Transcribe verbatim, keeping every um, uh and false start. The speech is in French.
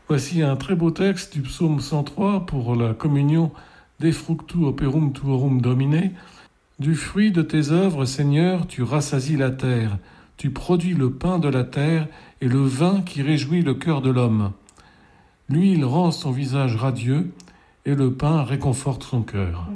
Voici un très beau texte du psaume cent trois pour la communion De fructu operum tuorum Domine. Du fruit de tes œuvres, Seigneur, tu rassasies la terre. Tu produis le pain de la terre et le vin qui réjouit le cœur de l'homme. L'huile rend son visage radieux et le pain réconforte son cœur.